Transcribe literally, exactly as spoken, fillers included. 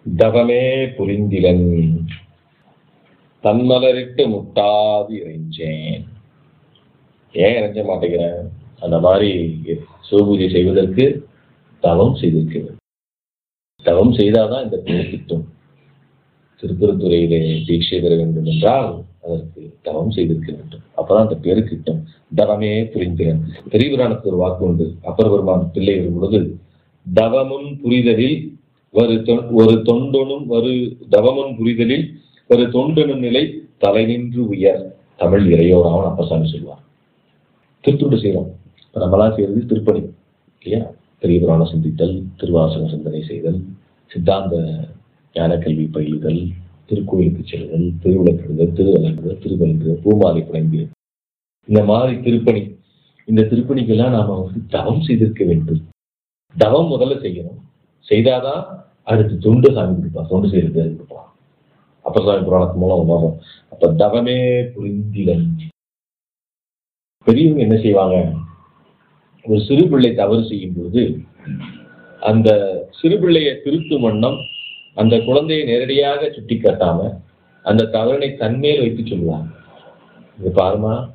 தவமே புரிந்திலன் தன்மலரிட்டு முட்டாது இறைஞ்சேன். ஏன் இறைஞ்ச மாட்டேங்கிறேன்? அந்த மாதிரி சிவபூஜை செய்வதற்கு தவம் செய்திருக்கிறது. தவம் செய்தாதான் இந்த பேர் கிட்டும். திருப்பெருந்துறையிலே தீட்சை பெற வேண்டும் என்றால் அதற்கு தவம் செய்திருக்க வேண்டும். அப்பதான் அந்த பேரு கிட்டும். தவமே புரிந்திலன். பெரிய புராணத்துக்கு ஒரு வாக்கு உண்டு. அப்பர் பெருமான் பிள்ளை வரும் பொழுது தவமுன் புரிதலில் ஒரு ஒரு தொண்டனும் ஒரு தவமுன் புரிதலில் ஒரு தொண்டனும் நிலை தலை நின்று உயர் தமிழ் இறையோராவன் அப்பசாமி சொல்லுவார். திருத்துண்டு செய்யறோம். நம்மளாம் செய்யறது திருப்பணி இல்லையா? பெரிய புராணம் சிந்தித்தல், திருவாசக சிந்தனை செய்தல், சித்தாந்த ஞான கல்வி பயிலுதல், திருக்கோயிலுக்கு செல்லுதல், திருவிளக்கிடுதல், திருவலங்குதல், திருவலங்குதல், பூமாலை புனைந்து இந்த மாதிரி திருப்பணி. இந்த திருப்பணிக்கெல்லாம் நாம வந்து தவம் செய்திருக்க வேண்டும். தவம் முதல்ல செய்யணும். செய்தாதான் அடுத்து தொண்டு சாமி கொடுப்பா. தொண்டு செய்யறது கொடுப்பான். அப்பர் சாமி புராணத்து மூலம் உணரும். அப்ப தவமே புரிந்திலன். பெரியவங்க என்ன செய்வாங்க? ஒரு சிறு பிள்ளை தவறு செய்யும் பொழுது அந்த சிறு பிள்ளையை திருத்தும் வண்ணம் அந்த குழந்தையை நேரடியாக சுட்டி காட்டாம அந்த தவறினை தன்மேல் வைத்து சொல்லுவாங்க. இது பாருமா,